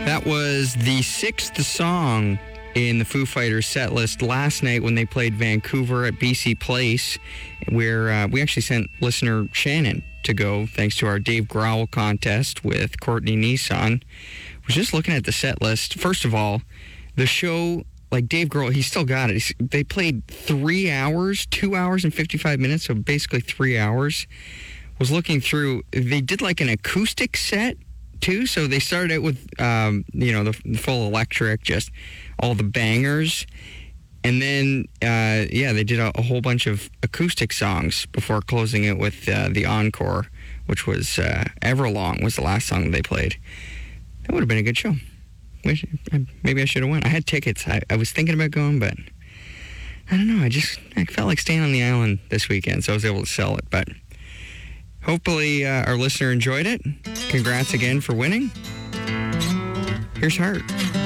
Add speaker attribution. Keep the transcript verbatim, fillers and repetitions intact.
Speaker 1: That was the sixth song in the Foo Fighters set list last night when they played Vancouver at B C Place, where uh, we actually sent listener Shannon to go thanks to our Dave Growl contest with Courtney Nissan. I was just looking at the set list. First of all, the show, like Dave Grohl, he still got it. He's, they played three hours, two hours and fifty-five minutes, so basically three hours. Was looking through, they did like an acoustic set too, so they started out with, um, you know, the, the full electric, just all the bangers. And then, uh, yeah, they did a, a whole bunch of acoustic songs before closing it with uh, the encore, which was uh, Everlong was the last song they played. That would have been a good show. Maybe I should have went. I had tickets. I, I was thinking about going, but I don't know. I just I felt like staying on the island this weekend, so I was able to sell it. But hopefully uh, our listener enjoyed it. Congrats again for winning. Here's Heart.